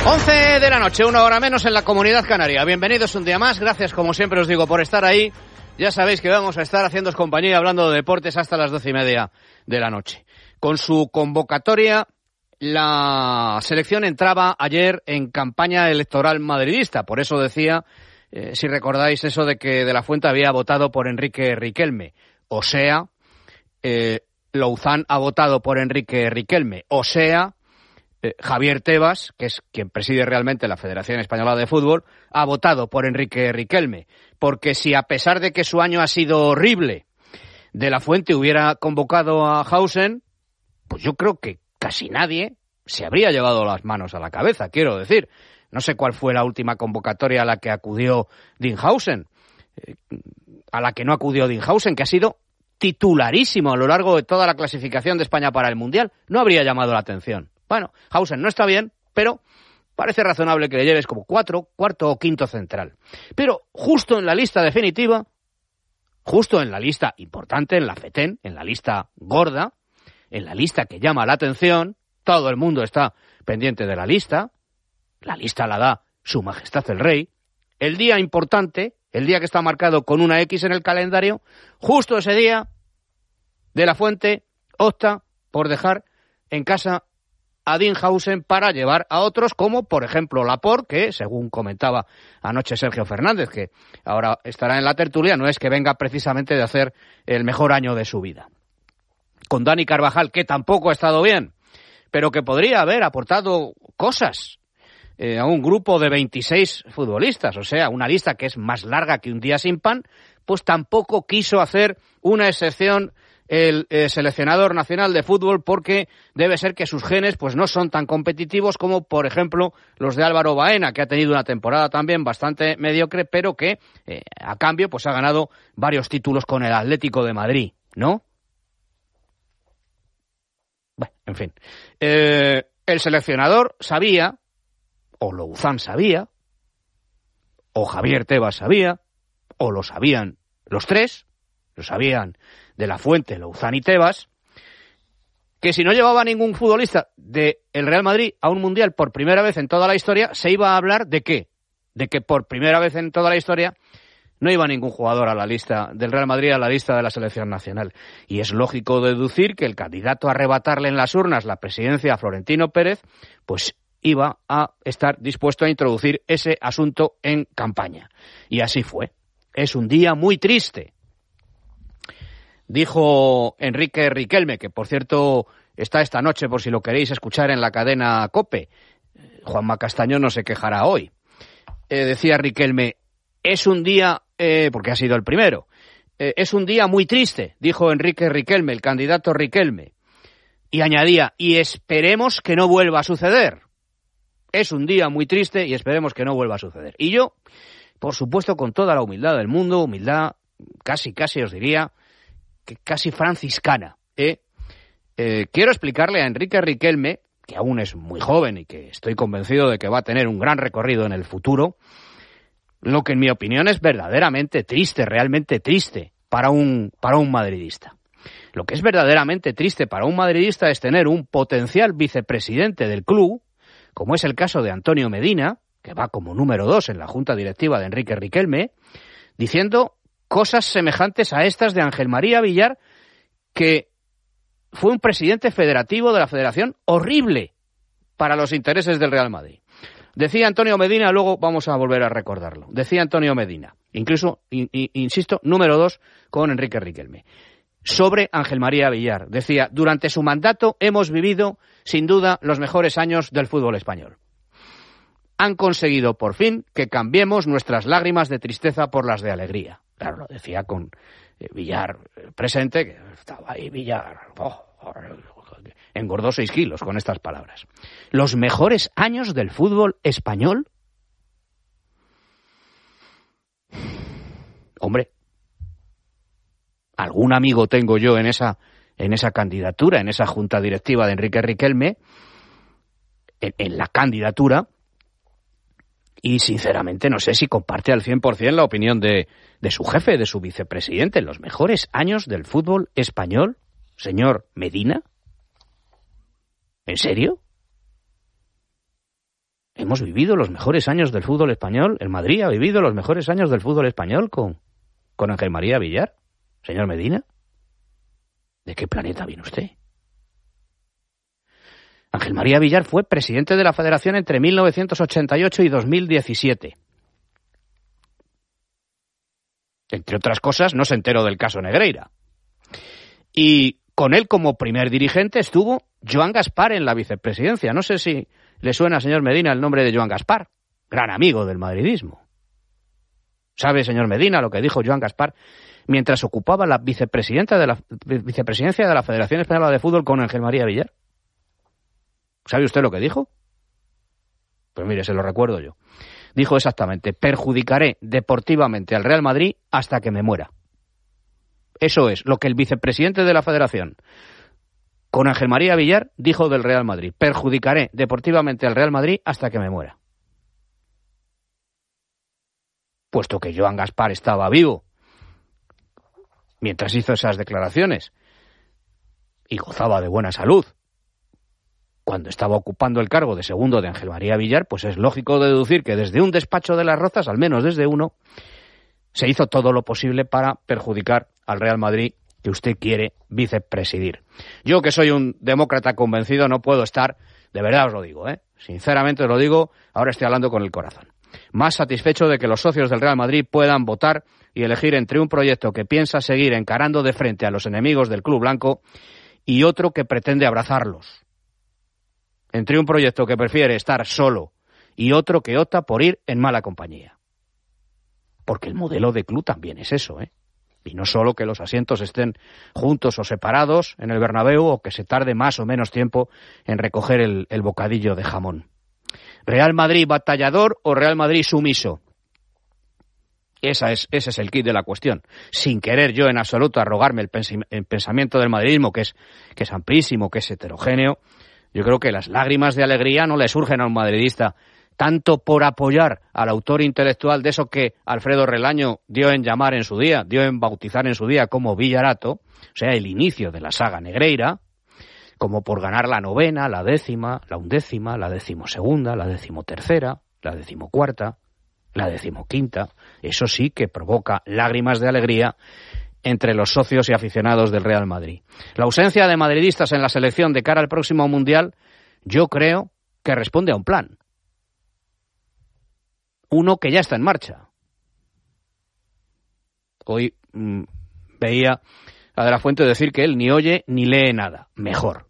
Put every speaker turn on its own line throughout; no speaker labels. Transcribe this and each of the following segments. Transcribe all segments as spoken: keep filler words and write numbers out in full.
once de la noche, una hora menos en la Comunidad Canaria. Bienvenidos un día más, gracias como siempre os digo por estar ahí. Ya sabéis que vamos a estar haciéndoos compañía hablando de deportes hasta las doce y media de la noche. Con su convocatoria, la selección entraba ayer en campaña electoral madridista. Por eso decía, eh, si recordáis eso de que De la Fuente había votado por Enrique Riquelme. O sea, eh, Louzán ha votado por Enrique Riquelme. O sea, eh, Javier Tebas, que es quien preside realmente la Federación Española de Fútbol, ha votado por Enrique Riquelme. Porque si a pesar de que su año ha sido horrible, De la Fuente hubiera convocado a Hausen, pues yo creo que casi nadie se habría llevado las manos a la cabeza, quiero decir. No sé cuál fue la última convocatoria a la que acudió Dinhausen, eh, a la que no acudió Dinhausen, que ha sido titularísimo a lo largo de toda la clasificación de España para el Mundial. No habría llamado la atención. Bueno, Hausen no está bien, pero parece razonable que le lleves como cuatro, cuarto o quinto central. Pero justo en la lista definitiva, justo en la lista importante, en la FETEN, en la lista gorda, en la lista que llama la atención, todo el mundo está pendiente de la lista, la lista la da Su Majestad el Rey, el día importante, el día que está marcado con una X en el calendario, justo ese día, De la Fuente opta por dejar en casa a Dinhausen para llevar a otros como, por ejemplo, Laporte, que, según comentaba anoche Sergio Fernández, que ahora estará en la tertulia, no es que venga precisamente de hacer el mejor año de su vida. Con Dani Carvajal, que tampoco ha estado bien, pero que podría haber aportado cosas eh, a un grupo de veintiséis futbolistas, o sea, una lista que es más larga que un día sin pan, pues tampoco quiso hacer una excepción el eh, seleccionador nacional de fútbol, porque debe ser que sus genes pues no son tan competitivos como, por ejemplo, los de Álvaro Baena, que ha tenido una temporada también bastante mediocre, pero que eh, a cambio pues ha ganado varios títulos con el Atlético de Madrid, ¿no? Bueno, en fin. Eh, el seleccionador sabía, o Louzán sabía, o Javier Tebas sabía, o lo sabían los tres, lo sabían De la Fuente, Louzán y Tebas, que si no llevaba ningún futbolista del Real Madrid a un Mundial por primera vez en toda la historia, se iba a hablar de qué, de que por primera vez en toda la historia no iba ningún jugador a la lista del Real Madrid, a la lista de la selección nacional. Y es lógico deducir que el candidato a arrebatarle en las urnas la presidencia a Florentino Pérez, pues iba a estar dispuesto a introducir ese asunto en campaña. Y así fue. Es un día muy triste. Dijo Enrique Riquelme, que por cierto está esta noche por si lo queréis escuchar en la cadena COPE. Juanma Castañón no se quejará hoy. Eh, decía Riquelme, es un día, eh, porque ha sido el primero, eh, es un día muy triste, dijo Enrique Riquelme, el candidato Riquelme. Y añadía, y esperemos que no vuelva a suceder. Es un día muy triste y esperemos que no vuelva a suceder. Y yo, por supuesto, con toda la humildad del mundo, humildad casi, casi os diría, que casi franciscana, ¿eh? Eh, quiero explicarle a Enrique Riquelme, que aún es muy joven y que estoy convencido de que va a tener un gran recorrido en el futuro, lo que en mi opinión es verdaderamente triste, realmente triste para un, para un madridista. Lo que es verdaderamente triste para un madridista es tener un potencial vicepresidente del club, como es el caso de Antonio Medina, que va como número dos en la junta directiva de Enrique Riquelme, diciendo cosas semejantes a estas de Ángel María Villar, que fue un presidente federativo de la federación horrible para los intereses del Real Madrid. Decía Antonio Medina, luego vamos a volver a recordarlo, decía Antonio Medina, incluso, in, in, insisto, número dos con Enrique Riquelme, sobre Ángel María Villar. Decía, durante su mandato hemos vivido, sin duda, los mejores años del fútbol español. Han conseguido, por fin, que cambiemos nuestras lágrimas de tristeza por las de alegría. Claro, lo decía con eh, Villar presente, que estaba ahí Villar, oh, oh, engordó seis kilos con estas palabras. ¿Los mejores años del fútbol español? Hombre, algún amigo tengo yo en esa, en esa candidatura, en esa junta directiva de Enrique Riquelme, en, en la candidatura, y sinceramente no sé si comparte al cien por ciento la opinión de, de su jefe, de su vicepresidente. ¿Los mejores años del fútbol español, señor Medina? ¿En serio? Hemos vivido los mejores años del fútbol español. El Madrid ha vivido los mejores años del fútbol español con, con Ángel María Villar. Señor Medina, ¿de qué planeta viene usted? Ángel María Villar fue presidente de la Federación entre mil novecientos ochenta y ocho y dos mil diecisiete. Entre otras cosas, no se enteró del caso Negreira. Y con él como primer dirigente estuvo Joan Gaspar en la vicepresidencia. No sé si le suena, señor Medina, el nombre de Joan Gaspar, gran amigo del madridismo. ¿Sabe, señor Medina, lo que dijo Joan Gaspar mientras ocupaba la vicepresidenta de la vicepresidencia de la Federación Española de Fútbol con Ángel María Villar? ¿Sabe usted lo que dijo? Pues mire, se lo recuerdo yo. Dijo exactamente: perjudicaré deportivamente al Real Madrid hasta que me muera. Eso es lo que el vicepresidente de la Federación con Ángel María Villar dijo del Real Madrid: perjudicaré deportivamente al Real Madrid hasta que me muera. Puesto que Joan Gaspar estaba vivo mientras hizo esas declaraciones y gozaba de buena salud cuando estaba ocupando el cargo de segundo de Ángel María Villar, pues es lógico deducir que desde un despacho de Las Rozas, al menos desde uno, se hizo todo lo posible para perjudicar al Real Madrid que usted quiere vicepresidir. Yo, que soy un demócrata convencido, no puedo estar, de verdad os lo digo, ¿eh? Sinceramente os lo digo, ahora estoy hablando con el corazón, más satisfecho de que los socios del Real Madrid puedan votar y elegir entre un proyecto que piensa seguir encarando de frente a los enemigos del club blanco y otro que pretende abrazarlos. Entre un proyecto que prefiere estar solo y otro que opta por ir en mala compañía. Porque el modelo de club también es eso, ¿eh? Y no solo que los asientos estén juntos o separados en el Bernabéu o que se tarde más o menos tiempo en recoger el, el bocadillo de jamón. ¿Real Madrid batallador o Real Madrid sumiso? Esa es, ese es el kit de la cuestión. Sin querer yo en absoluto arrogarme el, pens- el pensamiento del madridismo, que es, que es amplísimo, que es heterogéneo. Yo creo que las lágrimas de alegría no le surgen a un madridista tanto por apoyar al autor intelectual de eso que Alfredo Relaño dio en llamar en su día, dio en bautizar en su día como Villarato, o sea, el inicio de la saga Negreira, como por ganar la novena, la décima, la undécima, la decimosegunda, la decimotercera, la decimocuarta, la decimoquinta. Eso sí que provoca lágrimas de alegría entre los socios y aficionados del Real Madrid. La ausencia de madridistas en la selección de cara al próximo Mundial, yo creo que responde a un plan. Uno que ya está en marcha. Hoy mmm, veía a De la Fuente decir que él ni oye ni lee nada. Mejor.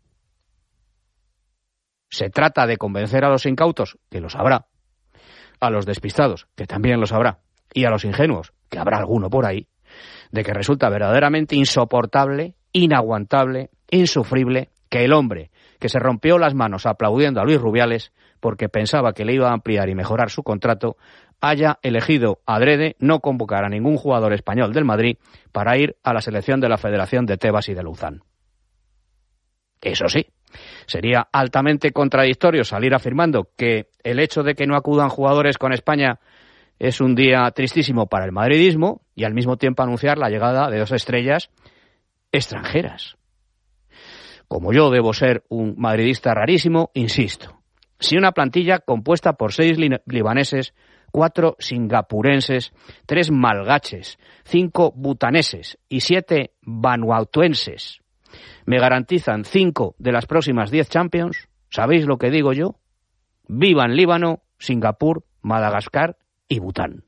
Se trata de convencer a los incautos, que los habrá, a los despistados, que también los habrá, y a los ingenuos, que habrá alguno por ahí, de que resulta verdaderamente insoportable, inaguantable, insufrible, que el hombre que se rompió las manos aplaudiendo a Luis Rubiales porque pensaba que le iba a ampliar y mejorar su contrato, haya elegido adrede no convocar a ningún jugador español del Madrid para ir a la selección de la Federación de Tebas y de Luzán. Eso sí, sería altamente contradictorio salir afirmando que el hecho de que no acudan jugadores con España es un día tristísimo para el madridismo y al mismo tiempo anunciar la llegada de dos estrellas extranjeras. Como yo debo ser un madridista rarísimo, insisto, si una plantilla compuesta por seis li- libaneses, cuatro singapurenses, tres malgaches, cinco butaneses y siete vanuatuenses me garantizan cinco de las próximas diez Champions, ¿sabéis lo que digo yo? Vivan Líbano, Singapur, Madagascar y Bután.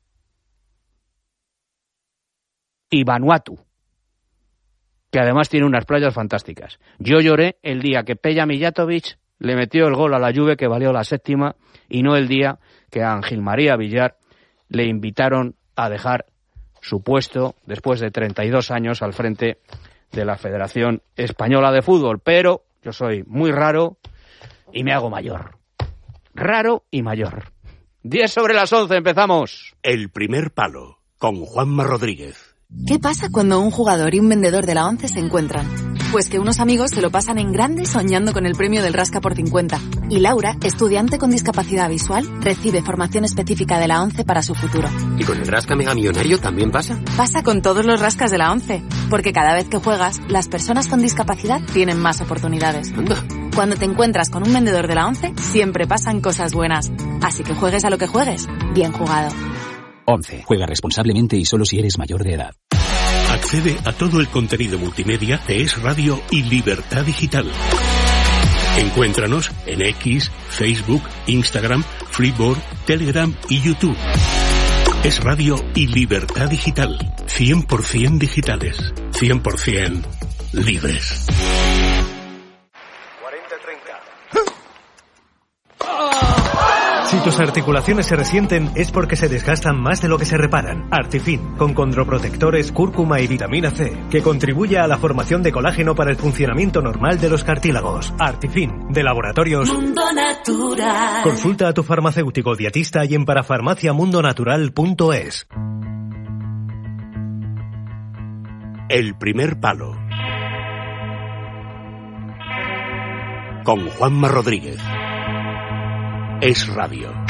Y Vanuatu, que además tiene unas playas fantásticas. Yo lloré el día que Peja Mijatovic le metió el gol a la Juve que valió la séptima y no el día que a Ángel María Villar le invitaron a dejar su puesto después de treinta y dos años al frente de la Federación Española de Fútbol. Pero yo soy muy raro y me hago mayor. Raro y mayor. diez sobre las once, empezamos.
El primer palo, con Juanma Rodríguez.
¿Qué pasa cuando un jugador y un vendedor de la ONCE se encuentran? Pues que unos amigos se lo pasan en grande soñando con el premio del Rasca por cincuenta. Y Laura, estudiante con discapacidad visual, recibe formación específica de la ONCE para su futuro.
¿Y con el Rasca Mega Millonario también pasa?
Pasa con todos los rascas de la ONCE, porque cada vez que juegas, las personas con discapacidad tienen más oportunidades.
Anda.
Cuando te encuentras con un vendedor de la ONCE, siempre pasan cosas buenas. Así que juegues a lo que juegues, bien jugado.
ONCE. Juega responsablemente y solo si eres mayor de edad.
Accede a todo el contenido multimedia de Es Radio y Libertad Digital. Encuéntranos en X, Facebook, Instagram, Freeboard, Telegram y YouTube. Es Radio y Libertad Digital. cien por ciento digitales. cien por ciento libres.
cuarenta treinta. Si tus articulaciones se resienten es porque se desgastan más de lo que se reparan. Artifin, con condroprotectores, cúrcuma y vitamina C, que contribuye a la formación de colágeno para el funcionamiento normal de los cartílagos. Artifin, de Laboratorios
Mundo Natural.
Consulta a tu farmacéutico dietista y en parafarmaciamundonatural punto es.
El primer palo. Con Juanma Rodríguez. Es Radio.